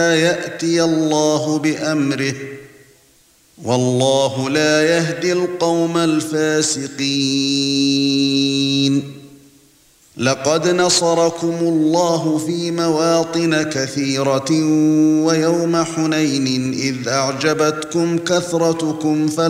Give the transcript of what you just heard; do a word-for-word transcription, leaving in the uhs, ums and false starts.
يأتي الله بأمره والله لا يهدي القوم الفاسقين لقد نصركم الله في مواطن كثيرة ويوم حنين إذ أعجبتكم كثرتكم